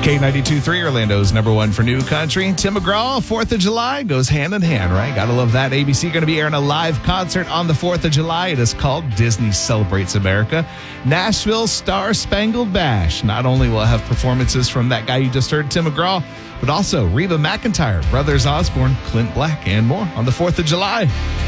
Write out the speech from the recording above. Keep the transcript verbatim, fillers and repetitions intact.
K ninety-two point three, Orlando's number one for new country. Tim McGraw, fourth of July goes hand in hand, right? Gotta love that. A B C going to be airing a live concert on the fourth of July. It is called Disney Celebrates America. Nashville Star Spangled Bash. Not only will it have performances from that guy you just heard, Tim McGraw, but also Reba McEntire, Brothers Osborne, Clint Black, and more on the fourth of July.